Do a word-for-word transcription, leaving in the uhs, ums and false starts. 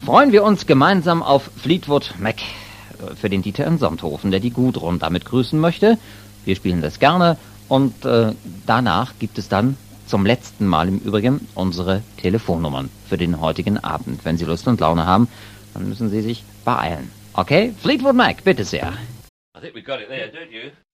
freuen wir uns gemeinsam auf Fleetwood Mac für den Dieter in Sonthofen, der die Gudrun damit grüßen möchte. Wir spielen das gerne und äh, danach gibt es dann zum letzten Mal im Übrigen unsere Telefonnummern für den heutigen Abend. Wenn Sie Lust und Laune haben, dann müssen Sie sich beeilen. Okay? Fleetwood Mac, bitte sehr. I think we got it there, don't you?